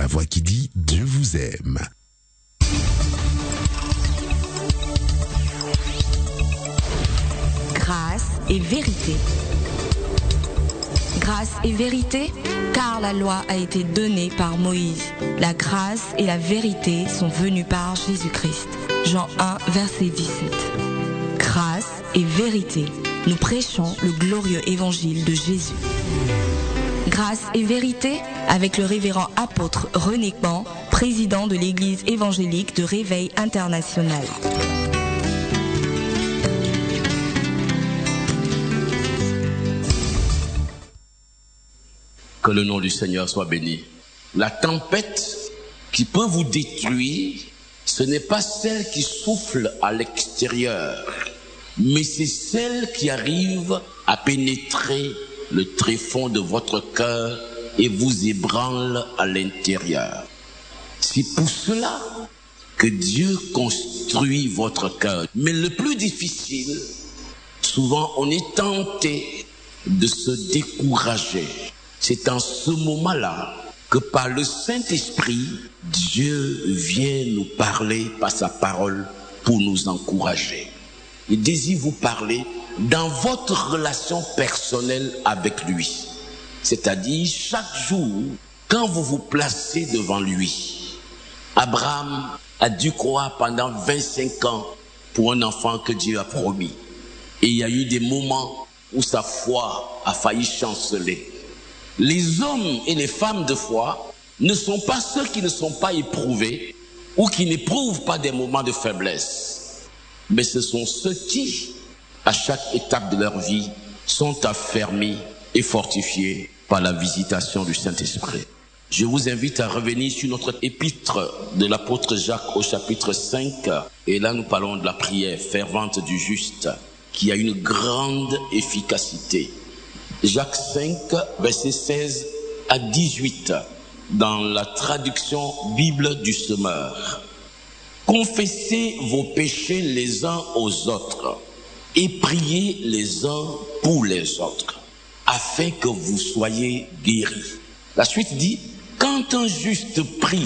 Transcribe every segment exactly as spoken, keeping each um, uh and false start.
voix qui dit Dieu vous aime. Grâce et vérité. Grâce et vérité, car la loi a été donnée par Moïse. La grâce et la vérité sont venues par Jésus-Christ. Jean un, verset dix-sept. Grâce et vérité, nous prêchons le glorieux évangile de Jésus. Grâce et vérité, avec le révérend apôtre René Pan, président de l'Église évangélique de Réveil International. Que le nom du Seigneur soit béni. La tempête qui peut vous détruire, ce n'est pas celle qui souffle à l'extérieur, mais c'est celle qui arrive à pénétrer le tréfonds de votre cœur et vous ébranle à l'intérieur. C'est pour cela que Dieu construit votre cœur. Mais le plus difficile, souvent on est tenté de se décourager. C'est en ce moment-là que par le Saint-Esprit, Dieu vient nous parler par sa parole pour nous encourager. Il désire vous parler dans votre relation personnelle avec lui. C'est-à-dire chaque jour, quand vous vous placez devant lui. Abraham a dû croire pendant vingt-cinq ans pour un enfant que Dieu a promis. Et il y a eu des moments où sa foi a failli chanceler. Les hommes et les femmes de foi ne sont pas ceux qui ne sont pas éprouvés ou qui n'éprouvent pas des moments de faiblesse. Mais ce sont ceux qui, à chaque étape de leur vie, sont affermis et fortifiés par la visitation du Saint-Esprit. Je vous invite à revenir sur notre épître de l'apôtre Jacques au chapitre cinq. Et là, nous parlons de la prière fervente du juste qui a une grande efficacité. Jacques cinq, versets seize à dix-huit, dans la traduction Bible du Semeur. Confessez vos péchés les uns aux autres et priez les uns pour les autres, afin que vous soyez guéris. La suite dit, quand un juste prie,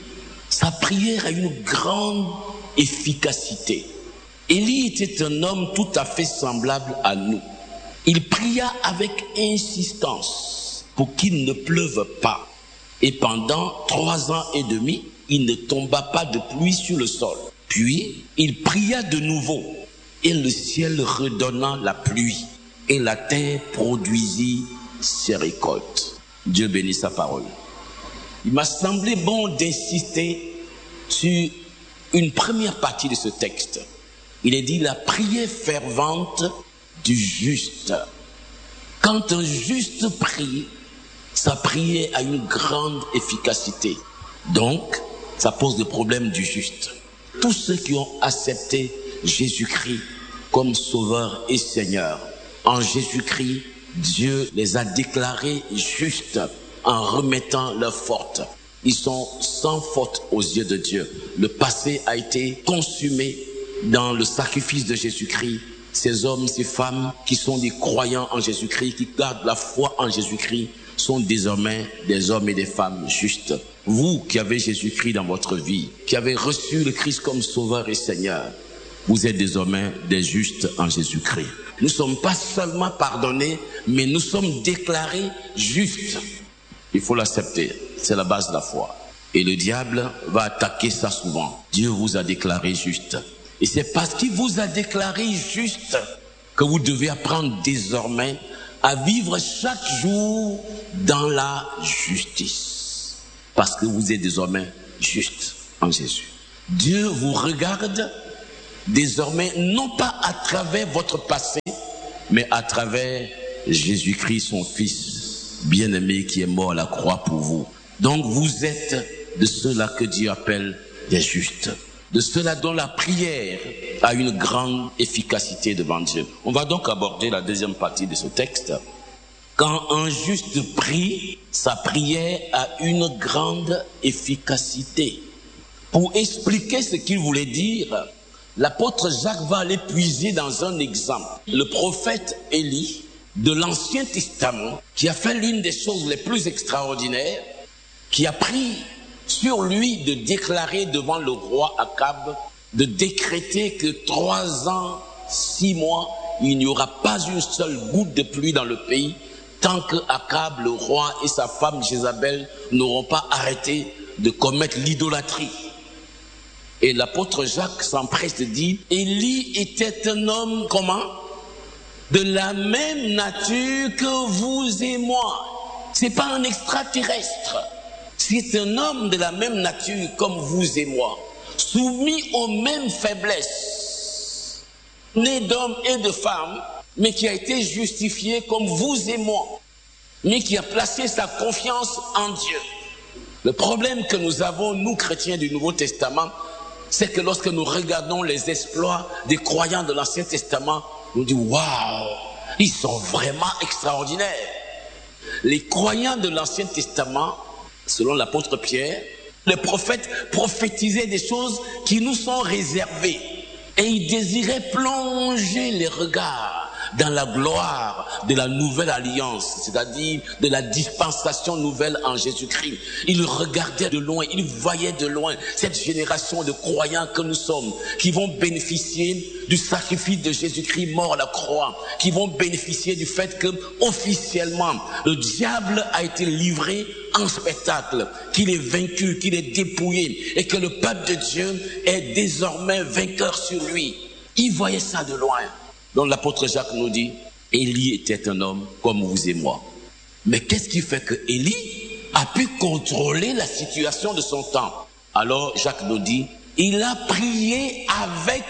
sa prière a une grande efficacité. Élie était un homme tout à fait semblable à nous. Il pria avec insistance pour qu'il ne pleuve pas. Et pendant trois ans et demi, il ne tomba pas de pluie sur le sol. Puis, il pria de nouveau, et le ciel redonna la pluie, et la terre produisit ses récoltes. Dieu bénit sa parole. Il m'a semblé bon d'insister sur une première partie de ce texte. Il est dit la prière fervente du juste. Quand un juste prie, sa prière a une grande efficacité. Donc, ça pose le problème du juste. Tous ceux qui ont accepté Jésus-Christ comme Sauveur et Seigneur, en Jésus-Christ, Dieu les a déclarés justes en remettant leur faute. Ils sont sans faute aux yeux de Dieu. Le passé a été consumé dans le sacrifice de Jésus-Christ. Ces hommes, ces femmes qui sont des croyants en Jésus-Christ, qui gardent la foi en Jésus-Christ, sont désormais des hommes et des femmes justes. Vous qui avez Jésus-Christ dans votre vie, qui avez reçu le Christ comme Sauveur et Seigneur, vous êtes désormais des justes en Jésus-Christ. Nous ne sommes pas seulement pardonnés, mais nous sommes déclarés justes. Il faut l'accepter, c'est la base de la foi. Et le diable va attaquer ça souvent. Dieu vous a déclaré juste. Et c'est parce qu'il vous a déclaré juste que vous devez apprendre désormais à vivre chaque jour dans la justice. Parce que vous êtes désormais juste en Jésus. Dieu vous regarde désormais non pas à travers votre passé, mais à travers Jésus-Christ, son Fils bien-aimé qui est mort à la croix pour vous. Donc vous êtes de ceux-là que Dieu appelle des justes. De ceux-là dont la prière a une grande efficacité devant Dieu. On va donc aborder la deuxième partie de ce texte. Quand un juste prie, sa prière a une grande efficacité. Pour expliquer ce qu'il voulait dire, l'apôtre Jacques va aller puiser dans un exemple. Le prophète Élie de l'Ancien Testament, qui a fait l'une des choses les plus extraordinaires, qui a pris sur lui de déclarer devant le roi Akab, de décréter que trois ans, six mois, il n'y aura pas une seule goutte de pluie dans le pays, tant que Akab, le roi, et sa femme Jézabel n'auront pas arrêté de commettre l'idolâtrie. Et l'apôtre Jacques s'empresse de dire, Élie était un homme, comment? De la même nature que vous et moi. C'est pas un extraterrestre. C'est un homme de la même nature comme vous et moi, soumis aux mêmes faiblesses, né d'hommes et de femmes, mais qui a été justifié comme vous et moi, mais qui a placé sa confiance en Dieu. Le problème que nous avons, nous chrétiens du Nouveau Testament, c'est que lorsque nous regardons les exploits des croyants de l'Ancien Testament, nous disons waouh, ils sont vraiment extraordinaires. Les croyants de l'Ancien Testament, selon l'apôtre Pierre, les prophètes prophétisaient des choses qui nous sont réservées. Et ils désiraient plonger les regards dans la gloire de la nouvelle alliance, c'est-à-dire de la dispensation nouvelle en Jésus-Christ. Ils regardaient de loin, ils voyaient de loin cette génération de croyants que nous sommes, qui vont bénéficier du sacrifice de Jésus-Christ mort à la croix, qui vont bénéficier du fait que, officiellement, le diable a été livré en spectacle, qu'il est vaincu, qu'il est dépouillé, et que le peuple de Dieu est désormais vainqueur sur lui. Ils voyaient ça de loin. Donc l'apôtre Jacques nous dit, Élie était un homme comme vous et moi. Mais qu'est-ce qui fait que Élie a pu contrôler la situation de son temps? Alors Jacques nous dit, il a prié avec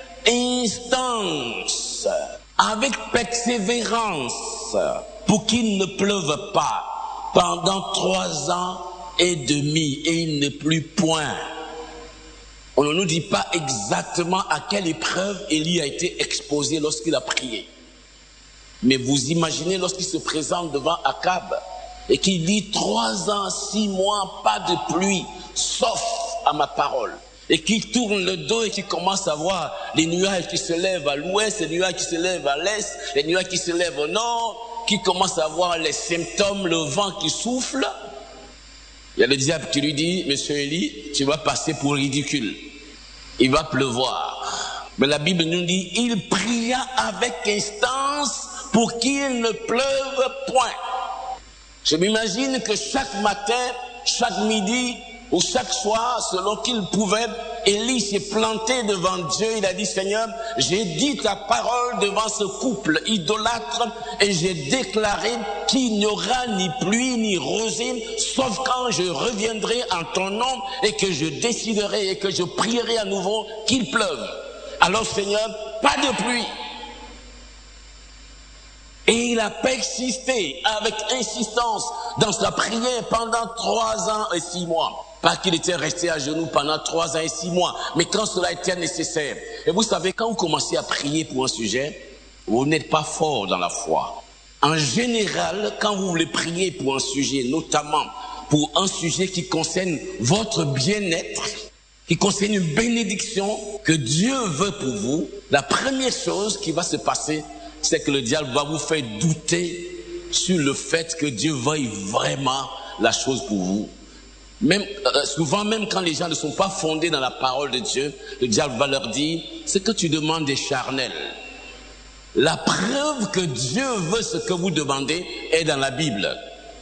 instance, avec persévérance, pour qu'il ne pleuve pas pendant trois ans et demi, et il ne pleut point. On ne nous dit pas exactement à quelle épreuve Élie a été exposé lorsqu'il a prié. Mais vous imaginez lorsqu'il se présente devant Akab et qu'il dit trois ans, six mois, pas de pluie, sauf à ma parole. Et qu'il tourne le dos et qu'il commence à voir les nuages qui se lèvent à l'ouest, les nuages qui se lèvent à l'est, les nuages qui se lèvent au nord, qu'il commence à voir les symptômes, le vent qui souffle. Il y a le diable qui lui dit, monsieur Élie, tu vas passer pour ridicule. Il va pleuvoir. Mais la Bible nous dit, il pria avec instance pour qu'il ne pleuve point. Je m'imagine que chaque matin, chaque midi ou chaque soir, selon qu'il pouvait, Élie s'est planté devant Dieu. Il a dit, Seigneur, j'ai dit ta parole devant ce couple idolâtre et j'ai déclaré qu'il n'y aura ni pluie ni rosée, sauf quand je reviendrai en ton nom et que je déciderai et que je prierai à nouveau qu'il pleuve. Alors Seigneur, pas de pluie. Et il a persisté avec insistance dans sa prière pendant trois ans et six mois. Pas qu'il était resté à genoux pendant trois ans et six mois, mais quand cela était nécessaire. Et vous savez, quand vous commencez à prier pour un sujet, vous n'êtes pas fort dans la foi. En général, quand vous voulez prier pour un sujet, notamment pour un sujet qui concerne votre bien-être, qui concerne une bénédiction que Dieu veut pour vous, la première chose qui va se passer, c'est que le diable va vous faire douter sur le fait que Dieu veuille vraiment la chose pour vous. Même, euh, souvent, même quand les gens ne sont pas fondés dans la parole de Dieu, le diable va leur dire, ce que tu demandes est charnel. La preuve que Dieu veut ce que vous demandez est dans la Bible.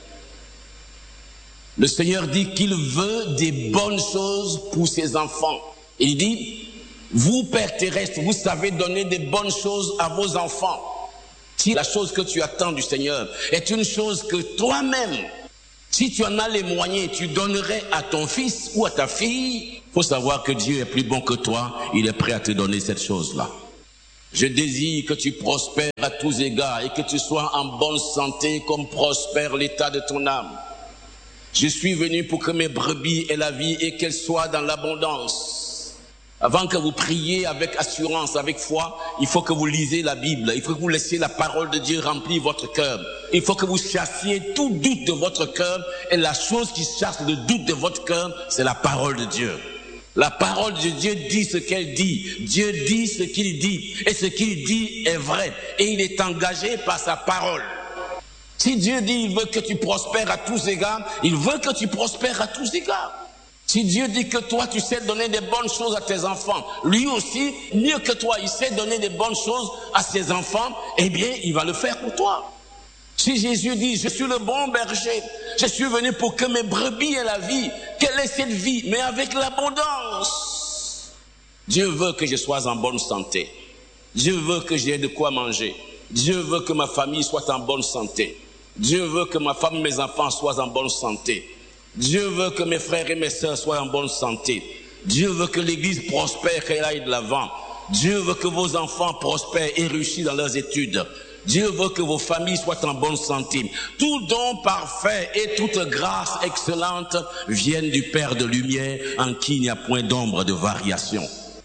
Le Seigneur dit qu'il veut des bonnes choses pour ses enfants. Il dit, vous, Père terrestre, vous savez donner des bonnes choses à vos enfants. Si la chose que tu attends du Seigneur est une chose que toi-même, si tu en as les moyens, tu donnerais à ton fils ou à ta fille, il faut savoir que Dieu est plus bon que toi, il est prêt à te donner cette chose-là. Je désire que tu prospères à tous égards et que tu sois en bonne santé comme prospère l'état de ton âme. Je suis venu pour que mes brebis aient la vie et qu'elles soient dans l'abondance. Avant que vous priez avec assurance, avec foi, il faut que vous lisez la Bible. Il faut que vous laissiez la parole de Dieu remplir votre cœur. Il faut que vous chassiez tout doute de votre cœur. Et la chose qui chasse le doute de votre cœur, c'est la parole de Dieu. La parole de Dieu dit ce qu'elle dit. Dieu dit ce qu'il dit. Et ce qu'il dit est vrai. Et il est engagé par sa parole. Si Dieu dit il veut que tu prospères à tous égards, il veut que tu prospères à tous égards. Si Dieu dit que toi, tu sais donner des bonnes choses à tes enfants, lui aussi, mieux que toi, il sait donner des bonnes choses à ses enfants, eh bien, il va le faire pour toi. Si Jésus dit, je suis le bon berger, je suis venu pour que mes brebis aient la vie, quelle est cette vie? Mais avec l'abondance. Dieu veut que je sois en bonne santé. Dieu veut que j'ai de quoi manger. Dieu veut que ma famille soit en bonne santé. Dieu veut que ma femme et mes enfants soient en bonne santé. Dieu veut que mes frères et mes sœurs soient en bonne santé. Dieu veut que l'église prospère, qu'elle aille de l'avant. Dieu veut que vos enfants prospèrent et réussissent dans leurs études. Dieu veut que vos familles soient en bonne santé. Tout don parfait et toute grâce excellente viennent du Père de lumière, en qui il n'y a point d'ombre de variation.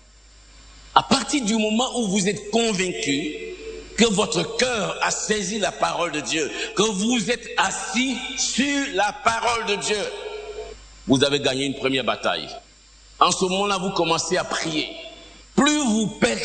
À partir du moment où vous êtes convaincu que votre cœur a saisi la parole de Dieu, que vous êtes assis sur la parole de Dieu, vous avez gagné une première bataille. En ce moment-là, vous commencez à prier. Plus vous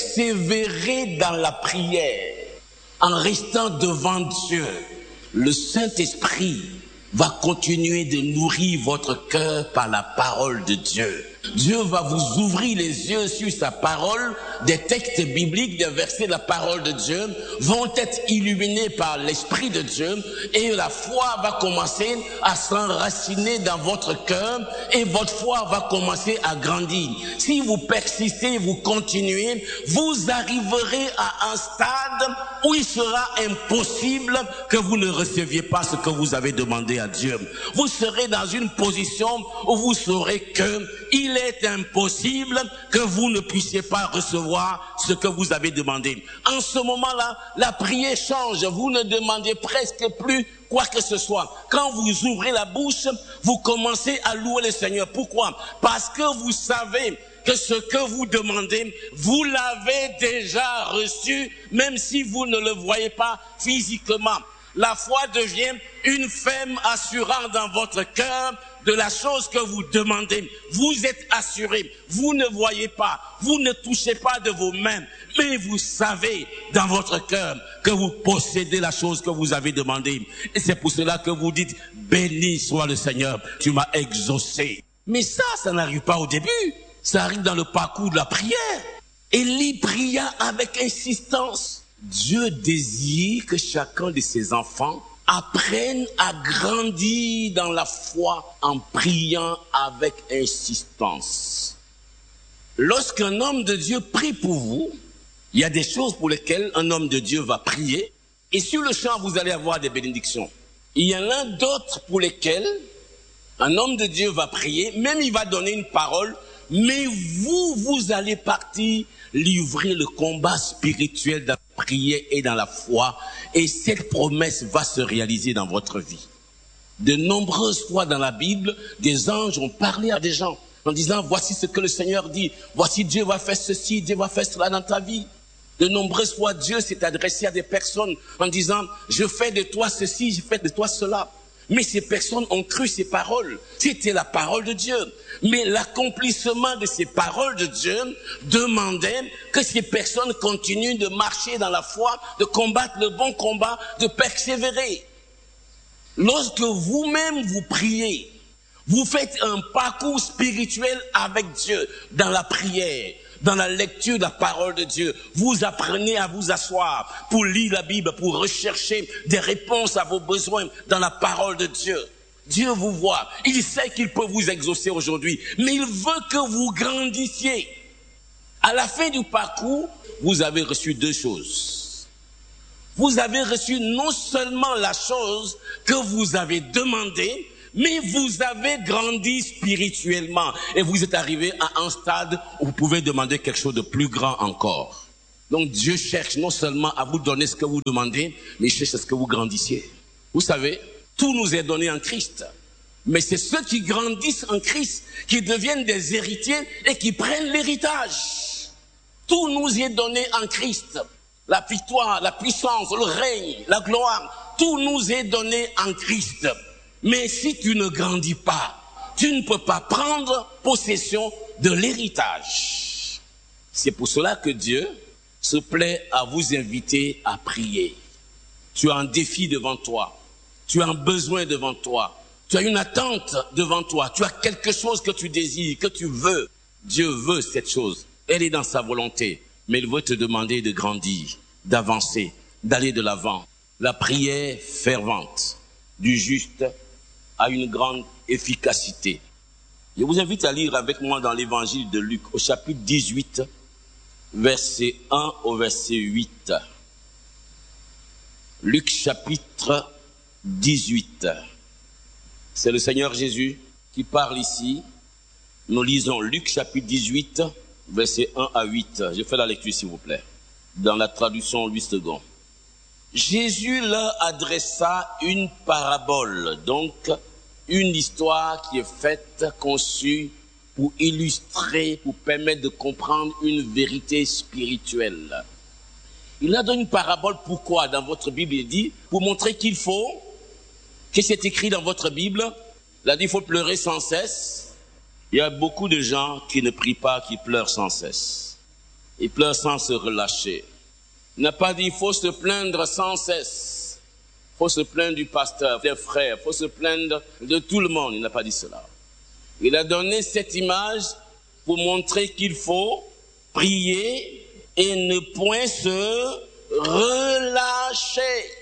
persévérez dans la prière, en restant devant Dieu, le Saint-Esprit va continuer de nourrir votre cœur par la parole de Dieu. Dieu va vous ouvrir les yeux sur sa parole. Des textes bibliques, des versets de la parole de Dieu vont être illuminés par l'Esprit de Dieu et la foi va commencer à s'enraciner dans votre cœur et votre foi va commencer à grandir. Si vous persistez, vous continuez, vous arriverez à un stade où il sera impossible que vous ne receviez pas ce que vous avez demandé à Dieu. Vous serez dans une position où vous saurez que il est impossible que vous ne puissiez pas recevoir ce que vous avez demandé. En ce moment-là, la prière change. Vous ne demandez presque plus quoi que ce soit. Quand vous ouvrez la bouche, vous commencez à louer le Seigneur. Pourquoi? Parce que vous savez que ce que vous demandez, vous l'avez déjà reçu, même si vous ne le voyez pas physiquement. La foi devient une ferme assurance dans votre cœur de la chose que vous demandez. Vous êtes assuré, vous ne voyez pas, vous ne touchez pas de vos mains, mais vous savez dans votre cœur que vous possédez la chose que vous avez demandée. Et c'est pour cela que vous dites, béni soit le Seigneur, tu m'as exaucé. Mais ça, ça n'arrive pas au début, ça arrive dans le parcours de la prière. Élie pria avec insistance. Dieu désire que chacun de ses enfants apprenne à grandir dans la foi en priant avec insistance. Lorsqu'un homme de Dieu prie pour vous, il y a des choses pour lesquelles un homme de Dieu va prier et sur le champ vous allez avoir des bénédictions. Il y en a d'autres pour lesquelles un homme de Dieu va prier, même il va donner une parole, mais vous, vous allez partir livrer le combat spirituel dans la prière et dans la foi, et cette promesse va se réaliser dans votre vie. De nombreuses fois dans la Bible, des anges ont parlé à des gens en disant, voici ce que le Seigneur dit, voici Dieu va faire ceci, Dieu va faire cela dans ta vie. De nombreuses fois, Dieu s'est adressé à des personnes en disant, je fais de toi ceci, je fais de toi cela. Mais ces personnes ont cru ces paroles. C'était la parole de Dieu. Mais l'accomplissement de ces paroles de Dieu demandait que ces personnes continuent de marcher dans la foi, de combattre le bon combat, de persévérer. Lorsque vous-même vous priez, vous faites un parcours spirituel avec Dieu dans la prière, dans la lecture de la parole de Dieu. Vous apprenez à vous asseoir pour lire la Bible, pour rechercher des réponses à vos besoins dans la parole de Dieu. Dieu vous voit. Il sait qu'il peut vous exaucer aujourd'hui, mais il veut que vous grandissiez. À la fin du parcours, vous avez reçu deux choses. Vous avez reçu non seulement la chose que vous avez demandée, mais vous avez grandi spirituellement et vous êtes arrivé à un stade où vous pouvez demander quelque chose de plus grand encore. Donc Dieu cherche non seulement à vous donner ce que vous demandez, mais il cherche à ce que vous grandissiez. Vous savez, tout nous est donné en Christ. Mais c'est ceux qui grandissent en Christ qui deviennent des héritiers et qui prennent l'héritage. Tout nous est donné en Christ. La victoire, la puissance, le règne, la gloire, tout nous est donné en Christ. Mais si tu ne grandis pas, tu ne peux pas prendre possession de l'héritage. C'est pour cela que Dieu se plaît à vous inviter à prier. Tu as un défi devant toi. Tu as un besoin devant toi. Tu as une attente devant toi. Tu as quelque chose que tu désires, que tu veux. Dieu veut cette chose. Elle est dans sa volonté. Mais il veut te demander de grandir, d'avancer, d'aller de l'avant. La prière fervente du juste a une grande efficacité. Je vous invite à lire avec moi dans l'évangile de Luc, au chapitre dix-huit, verset un au verset huit. Luc chapitre dix-huit. C'est le Seigneur Jésus qui parle ici. Nous lisons Luc chapitre dix-huit, verset un à huit. Je fais la lecture s'il vous plaît, dans la traduction huit secondes. Jésus leur adressa une parabole, donc une histoire qui est faite, conçue pour illustrer, pour permettre de comprendre une vérité spirituelle. Il a donné une parabole, pourquoi? Dans votre Bible, il dit, pour montrer qu'il faut, que c'est écrit dans votre Bible, il a dit, il faut pleurer sans cesse. Il y a beaucoup de gens qui ne prient pas, qui pleurent sans cesse. Ils pleurent sans se relâcher. Il n'a pas dit, il faut se plaindre sans cesse. Il faut se plaindre du pasteur, des frères, il faut se plaindre de tout le monde. Il n'a pas dit cela. Il a donné cette image pour montrer qu'il faut prier et ne point se relâcher.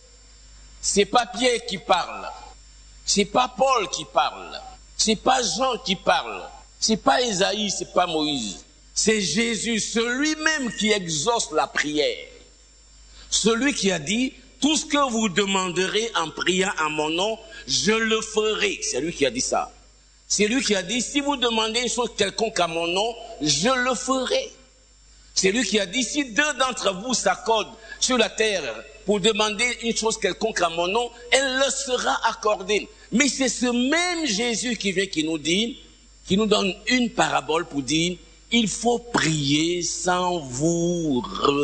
C'est pas Pierre qui parle. C'est pas Paul qui parle. C'est pas Jean qui parle. C'est pas Isaïe, c'est pas Moïse. C'est Jésus, celui-même qui exauce la prière. Celui qui a dit, tout ce que vous demanderez en priant en mon nom, je le ferai. C'est lui qui a dit ça. C'est lui qui a dit, si vous demandez une chose quelconque à mon nom, je le ferai. C'est lui qui a dit, si deux d'entre vous s'accordent sur la terre pour demander une chose quelconque à mon nom, elle leur sera accordée. Mais c'est ce même Jésus qui vient, qui nous dit, qui nous donne une parabole pour dire, il faut prier sans vous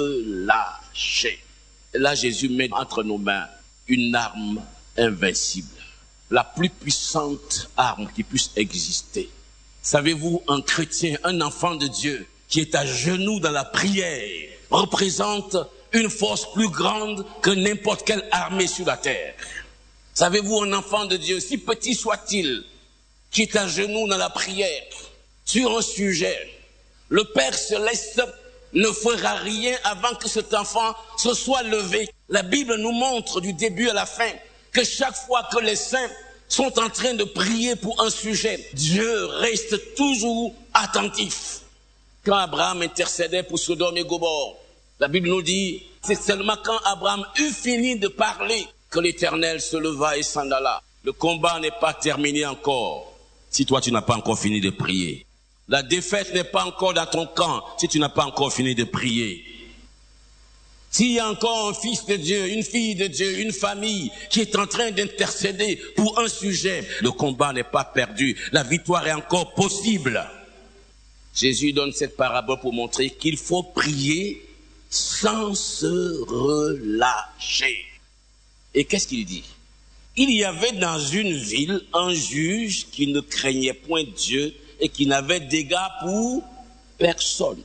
relâcher. Et là, Jésus met entre nos mains une arme invincible, la plus puissante arme qui puisse exister. Savez-vous, un chrétien, un enfant de Dieu, qui est à genoux dans la prière, représente une force plus grande que n'importe quelle armée sur la terre. Savez-vous, un enfant de Dieu, si petit soit-il, qui est à genoux dans la prière, sur un sujet, le Père Céleste ne fera rien avant que cet enfant se soit levé. La Bible nous montre du début à la fin que chaque fois que les saints sont en train de prier pour un sujet, Dieu reste toujours attentif. Quand Abraham intercédait pour Sodome et Gomorrhe, la Bible nous dit, c'est seulement quand Abraham eut fini de parler que l'Éternel se leva et s'en alla. Le combat n'est pas terminé encore si toi tu n'as pas encore fini de prier. La défaite n'est pas encore dans ton camp si tu n'as pas encore fini de prier. S'il y a encore un fils de Dieu, une fille de Dieu, une famille qui est en train d'intercéder pour un sujet, le combat n'est pas perdu. La victoire est encore possible. Jésus donne cette parabole pour montrer qu'il faut prier sans se relâcher. Et qu'est-ce qu'il dit? Il y avait dans une ville un juge qui ne craignait point Dieu et qui n'avait d'égard pour personne.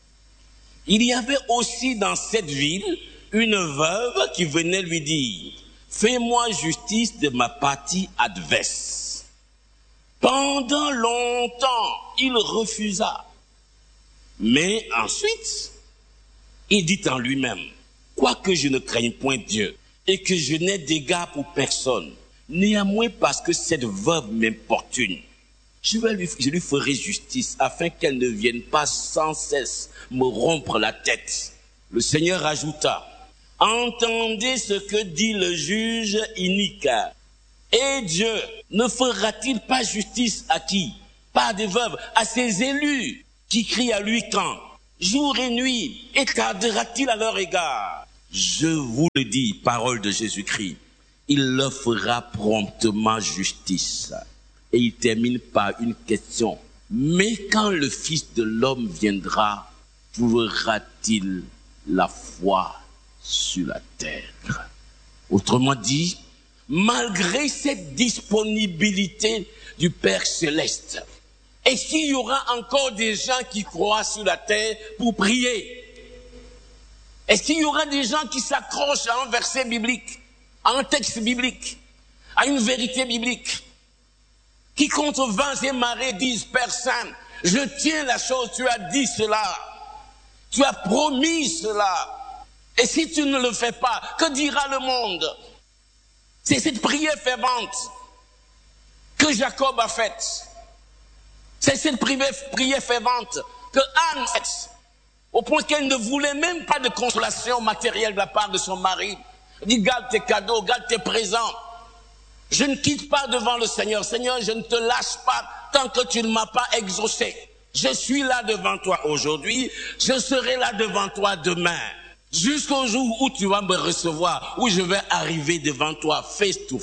Il y avait aussi dans cette ville une veuve qui venait lui dire, fais-moi justice de ma partie adverse. Pendant longtemps, il refusa. Mais ensuite, il dit en lui-même, quoique je ne craigne point Dieu et que je n'ai d'égard pour personne, néanmoins parce que cette veuve m'importune, je, vais lui, je lui ferai justice afin qu'elle ne vienne pas sans cesse me rompre la tête. Le Seigneur ajouta, entendez ce que dit le juge inique. Et Dieu ne fera-t-il pas justice à qui? Pas à des veuves, à ses élus qui crient à lui quand? Jour et nuit, et tardera-t-il à leur égard? Je vous le dis, parole de Jésus-Christ, il leur fera promptement justice. Et il termine par une question. Mais quand le Fils de l'homme viendra, trouvera-t-il la foi sur la terre? Autrement dit, malgré cette disponibilité du Père Céleste, est-ce qu'il y aura encore des gens qui croient sur la terre pour prier? Est-ce qu'il y aura des gens qui s'accrochent à un verset biblique, à un texte biblique, à une vérité biblique? qui contre vents et marées disent, Père Saint, je tiens la chose, tu as dit cela, tu as promis cela, et si tu ne le fais pas, que dira le monde? C'est cette prière fervente que Jacob a faite. C'est cette prière fervente que Anne a faite, au point qu'elle ne voulait même pas de consolation matérielle de la part de son mari. Elle dit, garde tes cadeaux, garde tes présents. Je ne quitte pas devant le Seigneur. Seigneur, je ne te lâche pas tant que tu ne m'as pas exaucé. Je suis là devant toi aujourd'hui, je serai là devant toi demain. Jusqu'au jour où tu vas me recevoir, où je vais arriver devant toi face to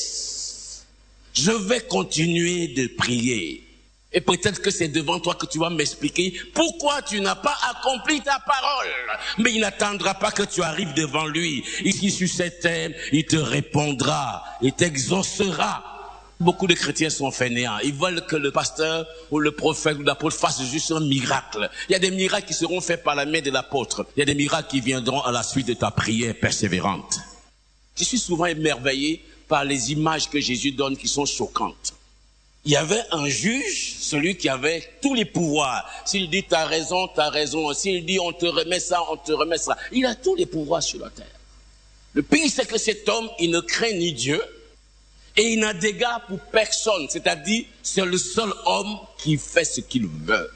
face, je vais continuer de prier. Et peut-être que c'est devant toi que tu vas m'expliquer pourquoi tu n'as pas accompli ta parole. Mais il n'attendra pas que tu arrives devant lui. Ici sur cette terre, il te répondra, il t'exaucera. Beaucoup de chrétiens sont fainéants. Ils veulent que le pasteur ou le prophète ou l'apôtre fasse juste un miracle. Il y a des miracles qui seront faits par la main de l'apôtre. Il y a des miracles qui viendront à la suite de ta prière persévérante. Je suis souvent émerveillé par les images que Jésus donne qui sont choquantes. Il y avait un juge, celui qui avait tous les pouvoirs. S'il dit t'as raison, t'as raison. S'il dit on te remet ça, on te remet ça. Il a tous les pouvoirs sur la terre. Le pire, c'est que cet homme, il ne craint ni Dieu et il n'a d'égard pour personne. C'est-à-dire, c'est le seul homme qui fait ce qu'il veut.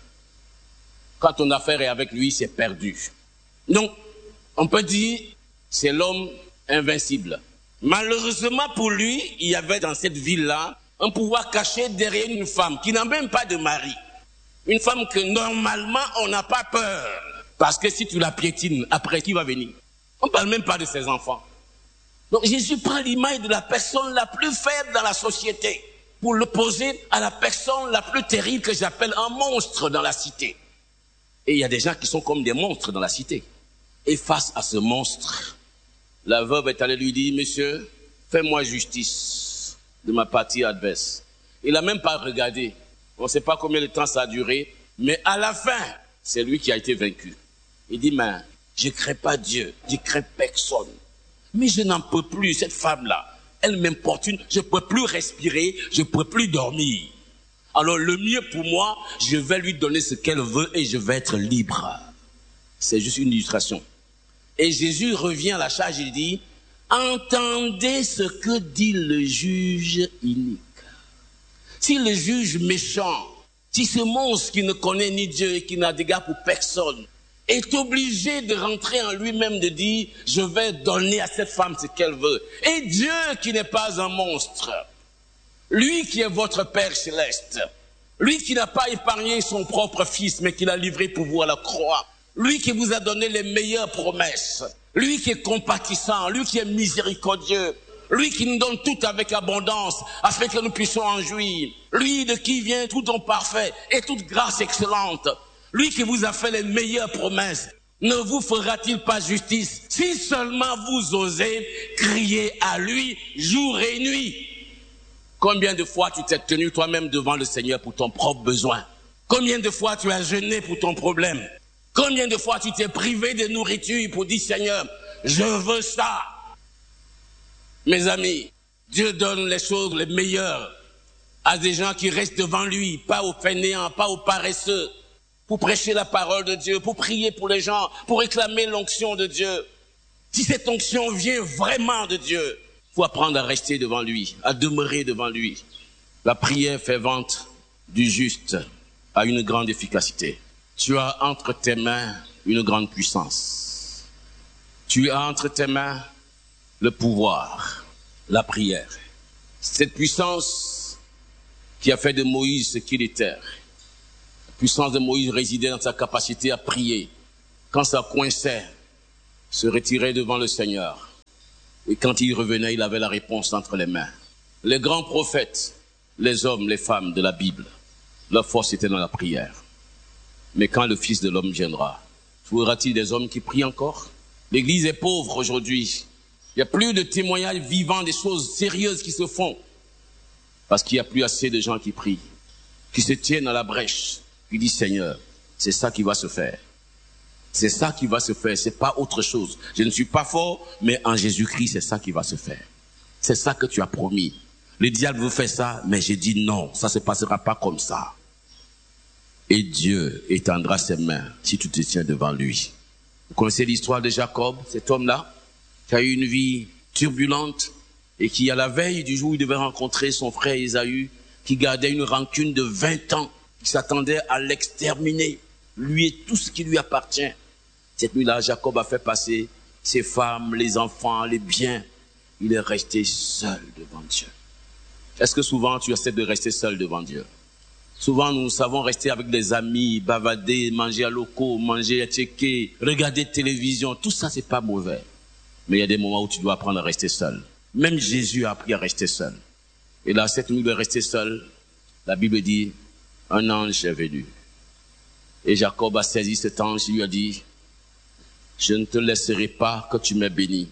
Quand ton affaire est avec lui, c'est perdu. Donc, on peut dire, c'est l'homme invincible. Malheureusement pour lui, il y avait dans cette ville-là un pouvoir caché derrière une femme qui n'a même pas de mari. Une femme que normalement on n'a pas peur. Parce que si tu la piétines, après qui va venir? On ne parle même pas de ses enfants. Donc Jésus prend l'image de la personne la plus faible dans la société pour l'opposer à la personne la plus terrible que j'appelle un monstre dans la cité. Et il y a des gens qui sont comme des monstres dans la cité. Et face à ce monstre, la veuve est allée lui dire, monsieur, fais-moi justice de ma partie adverse. Il n'a même pas regardé. On ne sait pas combien de temps ça a duré, mais à la fin, c'est lui qui a été vaincu. Il dit, mais je ne crains pas Dieu, je ne crains personne. Mais je n'en peux plus, cette femme-là. Elle m'importune, je ne peux plus respirer, je ne peux plus dormir. Alors le mieux pour moi, je vais lui donner ce qu'elle veut et je vais être libre. C'est juste une illustration. Et Jésus revient à la charge, il dit, entendez ce que dit le juge inique. Si le juge méchant, si ce monstre qui ne connaît ni Dieu et qui n'a d'égard pour personne, est obligé de rentrer en lui-même, de dire, je vais donner à cette femme ce qu'elle veut. Et Dieu qui n'est pas un monstre, lui qui est votre Père céleste, lui qui n'a pas épargné son propre fils, mais qui l'a livré pour vous à la croix, lui qui vous a donné les meilleures promesses, lui qui est compatissant, lui qui est miséricordieux, lui qui nous donne tout avec abondance, afin que nous puissions en jouir, lui de qui vient tout don parfait et toute grâce excellente, lui qui vous a fait les meilleures promesses, ne vous fera-t-il pas justice si seulement vous osez crier à lui jour et nuit? Combien de fois tu t'es tenu toi-même devant le Seigneur pour ton propre besoin? Combien de fois tu as jeûné pour ton problème? Combien de fois tu t'es privé de nourriture pour dire, Seigneur, je veux ça? Mes amis, Dieu donne les choses les meilleures à des gens qui restent devant lui, pas aux fainéants, pas aux paresseux, pour prêcher la parole de Dieu, pour prier pour les gens, pour réclamer l'onction de Dieu. Si cette onction vient vraiment de Dieu, il faut apprendre à rester devant lui, à demeurer devant lui. La prière fervente du juste a une grande efficacité. Tu as entre tes mains une grande puissance. Tu as entre tes mains le pouvoir, la prière. Cette puissance qui a fait de Moïse ce qu'il était. La puissance de Moïse résidait dans sa capacité à prier. Quand ça coinçait, se retirait devant le Seigneur. Et quand il revenait, il avait la réponse entre les mains. Les grands prophètes, les hommes, les femmes de la Bible, leur force était dans la prière. Mais quand le Fils de l'homme viendra, trouvera-t-il des hommes qui prient encore? L'Église est pauvre aujourd'hui. Il n'y a plus de témoignages vivants des choses sérieuses qui se font. Parce qu'il n'y a plus assez de gens qui prient, qui se tiennent à la brèche, qui disent, Seigneur, c'est ça qui va se faire. C'est ça qui va se faire, c'est pas autre chose. Je ne suis pas fort, mais en Jésus-Christ, c'est ça qui va se faire. C'est ça que tu as promis. Le diable vous fait ça, mais j'ai dit non, ça se passera pas comme ça. Et Dieu étendra ses mains si tu te tiens devant lui. Vous connaissez l'histoire de Jacob, cet homme-là, qui a eu une vie turbulente et qui, à la veille du jour où il devait rencontrer son frère Ésaü, qui gardait une rancune de vingt ans, qui s'attendait à l'exterminer, lui et tout ce qui lui appartient. Cette nuit-là, Jacob a fait passer ses femmes, les enfants, les biens. Il est resté seul devant Dieu. Est-ce que souvent tu essaies de rester seul devant Dieu? Souvent nous savons rester avec des amis, bavader, manger à locaux, manger à checker, regarder télévision. Tout ça, c'est pas mauvais. Mais il y a des moments où tu dois apprendre à rester seul. Même Jésus a appris à rester seul. Et là, cette nuit de rester seul, la Bible dit, un ange est venu. Et Jacob a saisi cet ange, il lui a dit, je ne te laisserai pas que tu m'aies béni.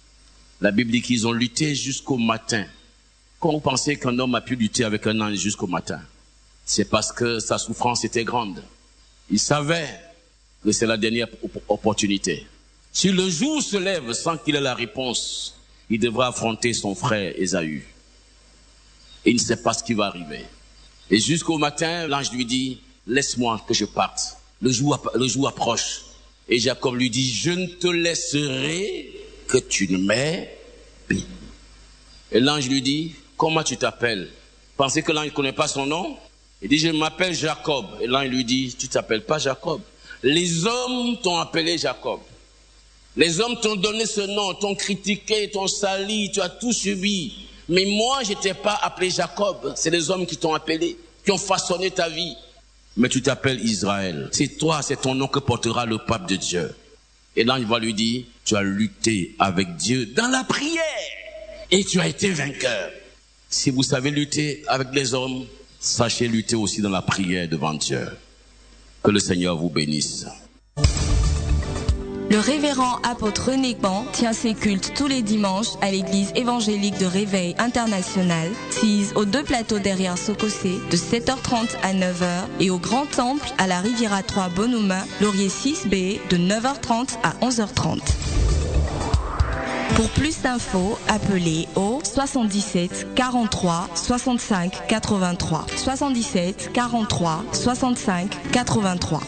La Bible dit qu'ils ont lutté jusqu'au matin. Quand vous pensez qu'un homme a pu lutter avec un ange jusqu'au matin, c'est parce que sa souffrance était grande. Il savait que c'est la dernière opportunité. Si le jour se lève sans qu'il ait la réponse, il devra affronter son frère Ésaü. Et il ne sait pas ce qui va arriver. Et jusqu'au matin, l'ange lui dit, laisse-moi que je parte. Le jour, le jour approche. Et Jacob lui dit, je ne te laisserai que tu ne m'aies béni. Et l'ange lui dit, comment tu t'appelles? Pensez que l'ange ne connaît pas son nom? Il dit, je m'appelle Jacob. Et l'ange lui dit, tu t'appelles pas Jacob. Les hommes t'ont appelé Jacob. Les hommes t'ont donné ce nom, t'ont critiqué, t'ont sali, tu as tout subi. Mais moi, je t'ai pas appelé Jacob. C'est les hommes qui t'ont appelé, qui ont façonné ta vie. Mais tu t'appelles Israël. C'est toi, c'est ton nom que portera le pape de Dieu. Et l'ange va lui dire, tu as lutté avec Dieu dans la prière. Et tu as été vainqueur. Si vous savez lutter avec les hommes, sachez lutter aussi dans la prière devant Dieu. Que le Seigneur vous bénisse. Le révérend apôtre René Pan tient ses cultes tous les dimanches à l'église évangélique de Réveil International, sise aux deux plateaux derrière Sokosé, de sept heures trente à neuf heures, et au Grand Temple à la Riviera trois Bonhomme, Laurier six B, de neuf heures trente à onze heures trente. Pour plus d'infos, appelez au soixante-dix-sept quarante-trois soixante-cinq quatre-vingt-trois. soixante-dix-sept quarante-trois soixante-cinq quatre-vingt-trois.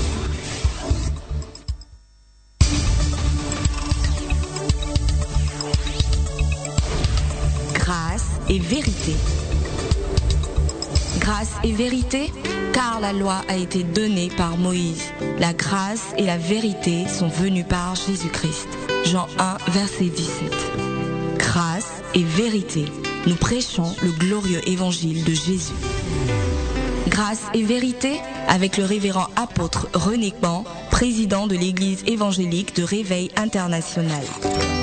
Grâce et vérité. Grâce et vérité, car la loi a été donnée par Moïse. La grâce et la vérité sont venues par Jésus-Christ. Jean un, verset dix-sept. Grâce et vérité, nous prêchons le glorieux évangile de Jésus. Grâce et vérité, avec le révérend apôtre René Pan, président de l'église évangélique de Réveil International.